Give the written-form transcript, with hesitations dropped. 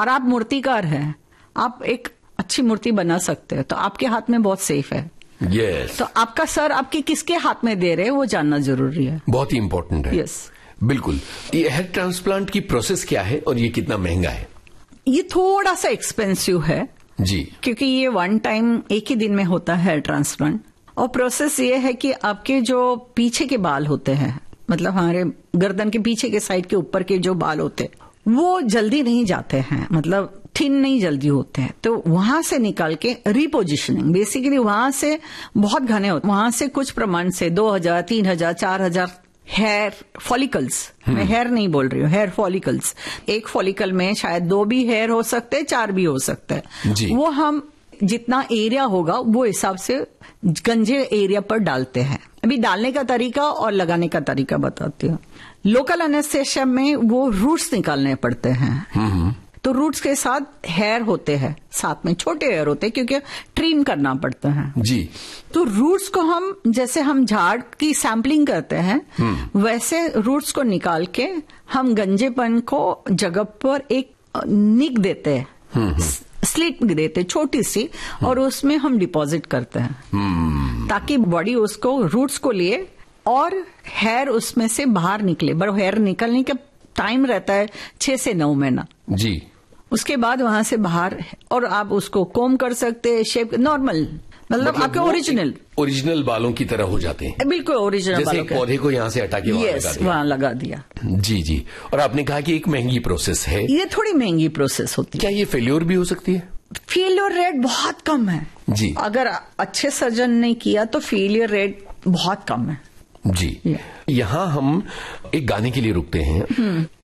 और आप मूर्तिकार हैं, आप एक अच्छी मूर्ति बना सकते हैं, तो आपके हाथ में बहुत सेफ है। यस। तो आपका सर आपके किसके हाथ में दे रहे हैं वो जानना जरूरी है। बहुत ही इंपॉर्टेंट है। यस, बिल्कुल। ये हेयर ट्रांसप्लांट की प्रोसेस क्या है और ये कितना महंगा है? ये थोड़ा सा एक्सपेंसिव है जी, क्योंकि ये वन टाइम एक ही दिन में होता है हेयर ट्रांसप्लांट। और प्रोसेस ये है कि आपके जो पीछे के बाल होते हैं, मतलब हमारे गर्दन के पीछे के साइड के ऊपर के जो बाल होते हैं वो जल्दी नहीं जाते हैं, मतलब थिन नहीं जल्दी होते हैं, तो वहां से निकाल के रिपोजिशनिंग, बेसिकली वहां से बहुत घने होते, वहां से कुछ प्रमाण से 2000, 3000, 4000 हेयर फॉलिकल्स, मैं हेयर नहीं बोल रही हूँ, हेयर फॉलिकल्स, एक फॉलिकल में शायद 2 भी हेयर हो सकते हैं, 4 भी हो सकते हैं, वो हम जितना एरिया होगा वो हिसाब से गंजे एरिया पर डालते हैं। अभी डालने का तरीका और लगाने का तरीका बताती हूँ। लोकल एनेस्थेसिया में वो रूट्स निकालने पड़ते हैं, तो रूट्स के साथ हेयर होते हैं, साथ में छोटे हेयर होते हैं क्योंकि ट्रिम करना पड़ता है जी। तो रूट्स को हम, जैसे हम झाड़ की सैंपलिंग करते हैं वैसे रूट्स को निकाल के हम गंजेपन को जगह पर एक निक देते हैं, स्लिट देते छोटी सी, और उसमें हम डिपॉजिट करते हैं ताकि बॉडी उसको रूट्स को लिए और हेयर उसमें से बाहर निकले। बट हेयर निकलने का टाइम रहता है 6 से 9 महीना जी। उसके बाद वहां से बाहर, और आप उसको कोम कर सकते हैं, शेप नॉर्मल, मतलब आपके ओरिजिनल बालों की तरह हो जाते हैं, बिल्कुल ओरिजिनल जैसे एक पौधे को यहाँ से हटा के वहां लगा दिया। जी जी। और आपने कहा कि एक महंगी प्रोसेस है। ये थोड़ी महंगी प्रोसेस होती है। क्या ये फेल्योर भी हो सकती है? फेलियर रेट बहुत कम है जी। अगर अच्छे सर्जन ने किया तो फेलियर रेट बहुत कम है जी। यहाँ हम एक गाने के लिए रुकते हैं।